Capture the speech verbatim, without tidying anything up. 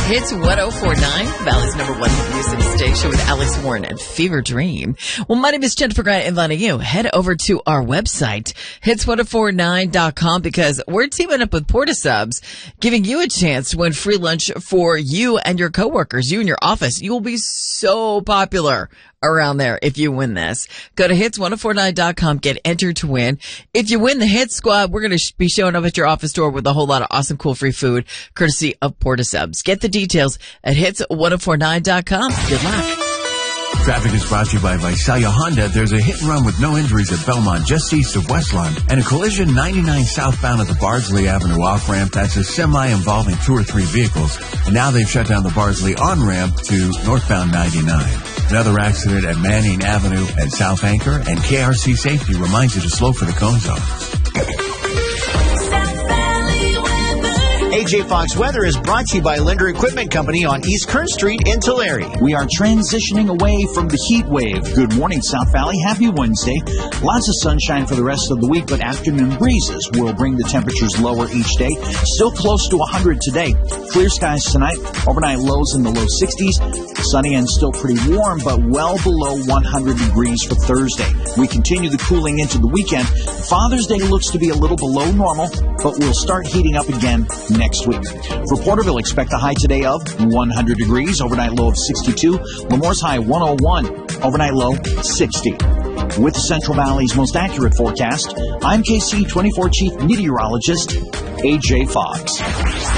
Hits one oh four point nine, Valley's number one hit music station with Alex Warren and Fever Dream. Well, my name is Jennifer Grant, inviting you. Head over to our website, hits one oh four nine dot com, because we're teaming up with Portasubs, giving you a chance to win free lunch for you and your coworkers, you and your office. You will be so popular around there if you win this. Go to hits one oh four nine dot com, get entered to win. If you win the Hit Squad, we're going to be showing up at your office door with a whole lot of awesome, cool free food, courtesy of Portasubs. Get the details at hits one oh four nine dot com. Good luck. Traffic is brought to you by Visalia Honda. There's a hit and run with no injuries at Belmont, just east of Westlawn, and a collision ninety-nine southbound at the Bardsley Avenue off-ramp. That's a semi involving two or three vehicles. And now they've shut down the Bardsley on-ramp to northbound ninety-nine. Another accident at Manning Avenue and South Anchor, and K R C Safety reminds you to slow for the cone zones. A J Fox Weather is brought to you by Linder Equipment Company on East Kern Street in Tulare. We are transitioning away from the heat wave. Good morning, South Valley. Happy Wednesday. Lots of sunshine for the rest of the week, but afternoon breezes will bring the temperatures lower each day. Still close to one hundred today. Clear skies tonight. Overnight lows in the low sixties. Sunny and still pretty warm, but well below one hundred degrees for Thursday. We continue the cooling into the weekend. Father's Day looks to be a little below normal, but we'll start heating up again next week. For Porterville, expect a high today of one hundred degrees, overnight low of sixty-two. Lemoore's high one oh one, overnight low sixty. With the Central Valley's most accurate forecast, I'm K C twenty-four Chief Meteorologist A J Fox.